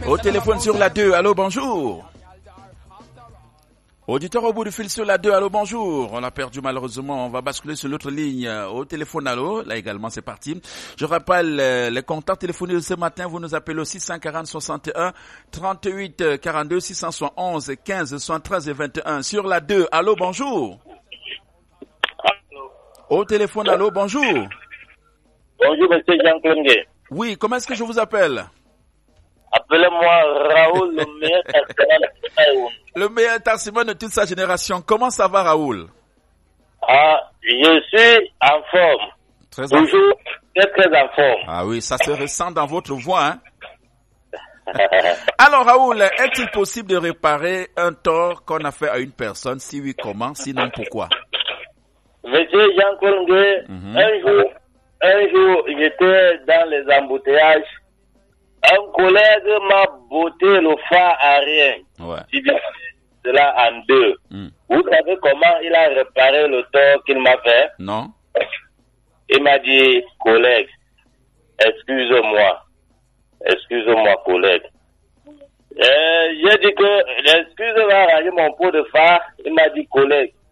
Au téléphone sur la 2, allô, bonjour. Auditeur au bout du fil sur la 2, allô, bonjour. On a perdu malheureusement, on va basculer sur l'autre ligne. Au téléphone, allô, là également c'est parti. Je rappelle les contacts téléphoniques de ce matin, vous nous appelez au 640 61 38 42 671 15 73 et 21 sur la 2, allô, bonjour. Allô. Au téléphone, allô, bonjour. Bonjour, monsieur Jean-Claude. Oui, comment est-ce que je vous appelle? Appelez-moi Raoul, le meilleur taximan de Raoul. Le meilleur taximan de toute sa génération. Comment ça va, Raoul? Je suis en forme. Très Toujours très en forme. Ah oui, ça se ressent dans votre voix, hein? Alors, Raoul, est-il possible de réparer un tort qu'on a fait à une personne? Si oui, comment? Sinon, pourquoi? Monsieur Jean-Claude, un jour, j'étais dans les embouteillages. Un collègue m'a botté le phare arrière. Ouais. Divisé cela en deux. Vous savez comment il a réparé le tort qu'il m'a fait? Non. Il m'a dit, collègue, excuse-moi, collègue. J'ai dit que l'excuse va arranger mon pot de phare. Il m'a dit, collègue,